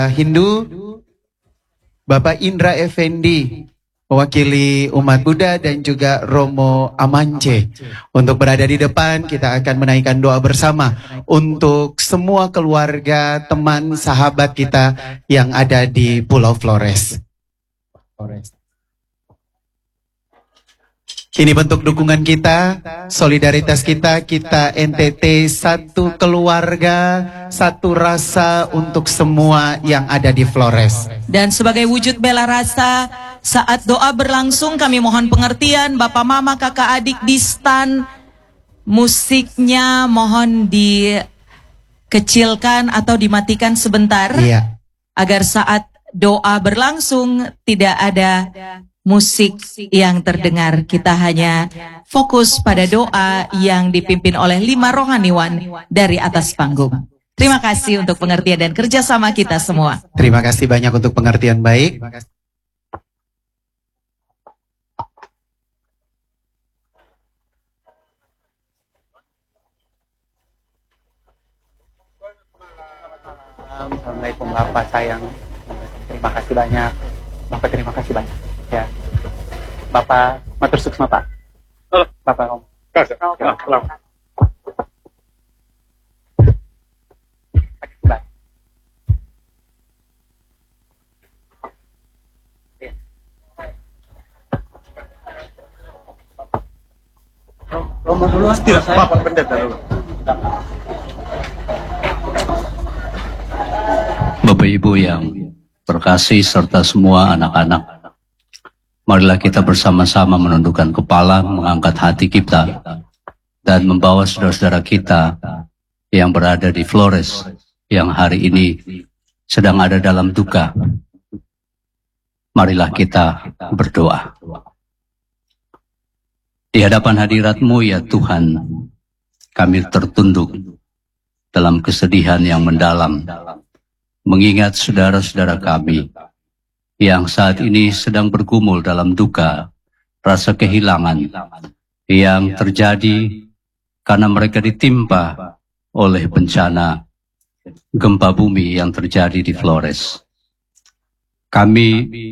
Hindu, Bapak Indra Effendi, mewakili umat Buddha, dan juga Romo Amance. Untuk berada di depan, kita akan menaikkan doa bersama untuk semua keluarga, teman, sahabat kita yang ada di Pulau Flores. Ini bentuk dukungan kita, solidaritas kita NTT satu keluarga, satu rasa untuk semua yang ada di Flores. Dan sebagai wujud bela rasa, saat doa berlangsung kami mohon pengertian Bapak Mama Kakak Adik di stand, musiknya mohon dikecilkan atau dimatikan sebentar. Iya. Agar saat doa berlangsung tidak ada musik yang terdengar. Kita hanya fokus pada doa yang dipimpin oleh 5 rohaniwan dari atas panggung. Terima kasih untuk pengertian dan kerjasama kita semua. Terima kasih banyak untuk pengertian baik. Assalamualaikum Bapak sayang. Terima kasih banyak. Bapak terima kasih banyak. Ya, Bapak matur suksma Pak. Bapak Om. Romo dulu tidak saya. Bapak pendeta dulu. Bapak Ibu yang terkasih serta semua anak-anak, marilah kita bersama-sama menundukkan kepala, mengangkat hati kita, dan membawa saudara-saudara kita yang berada di Flores, yang hari ini sedang ada dalam duka. Marilah kita berdoa. Di hadapan hadirat-Mu ya Tuhan, kami tertunduk dalam kesedihan yang mendalam, mengingat saudara-saudara kami yang saat ini sedang bergumul dalam duka, rasa kehilangan yang terjadi karena mereka ditimpa oleh bencana gempa bumi yang terjadi di Flores. Kami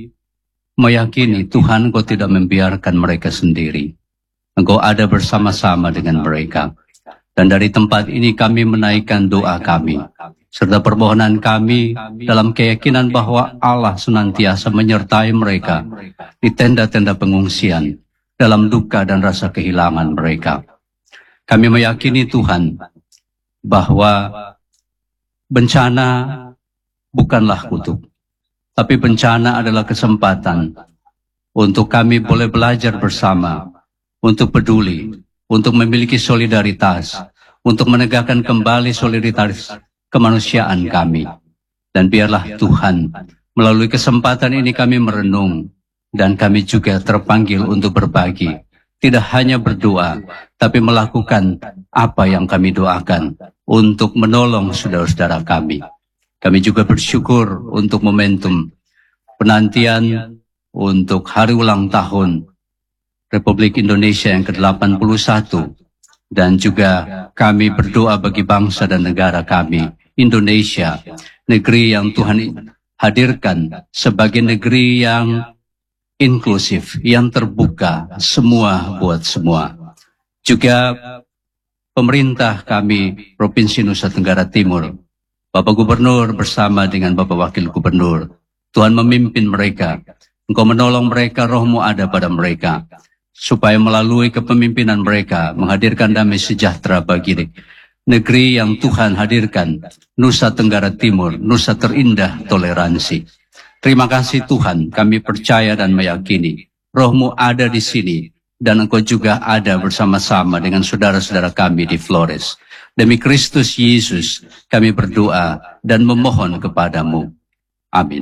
meyakini Tuhan Engkau tidak membiarkan mereka sendiri. Engkau ada bersama-sama dengan mereka. Dan dari tempat ini kami menaikkan doa kami, serta permohonan kami dalam keyakinan bahwa Allah senantiasa menyertai mereka di tenda-tenda pengungsian dalam duka dan rasa kehilangan mereka. Kami meyakini Tuhan bahwa bencana bukanlah kutuk, tapi bencana adalah kesempatan untuk kami boleh belajar bersama, untuk peduli, untuk memiliki solidaritas, untuk menegakkan kembali solidaritas kemanusiaan kami. Dan biarlah Tuhan, melalui kesempatan ini kami merenung, dan kami juga terpanggil untuk berbagi. Tidak hanya berdoa, tapi melakukan apa yang kami doakan untuk menolong saudara-saudara kami. Kami juga bersyukur untuk momentum penantian untuk hari ulang tahun Republik Indonesia yang ke-81. Dan juga kami berdoa bagi bangsa dan negara kami, Indonesia, negeri yang Tuhan hadirkan sebagai negeri yang inklusif, yang terbuka, semua buat semua. Juga pemerintah kami, Provinsi Nusa Tenggara Timur, Bapak Gubernur bersama dengan Bapak Wakil Gubernur, Tuhan memimpin mereka, Engkau menolong mereka, Roh-Mu ada pada mereka, supaya melalui kepemimpinan mereka menghadirkan damai sejahtera bagi negeri yang Tuhan hadirkan, Nusa Tenggara Timur, Nusa terindah toleransi. Terima kasih Tuhan, kami percaya dan meyakini Roh-Mu ada di sini, dan Engkau juga ada bersama-sama dengan saudara-saudara kami di Flores. Demi Kristus Yesus, kami berdoa dan memohon kepadamu. Amin.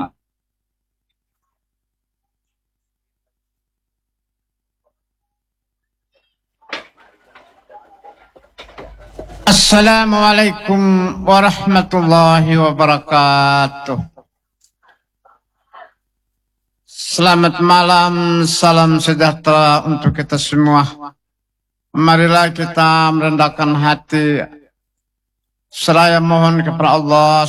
Assalamualaikum warahmatullahi wabarakatuh. Selamat malam, salam sejahtera untuk kita semua. Marilah kita merendahkan hati seraya mohon kepada Allah